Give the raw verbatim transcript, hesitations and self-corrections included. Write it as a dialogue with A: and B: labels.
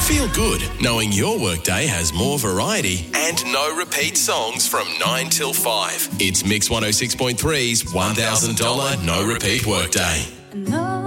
A: Feel good knowing your workday has more variety and no repeat songs from nine till five. It's Mix one oh six point three's one thousand dollars no repeat workday.
B: No.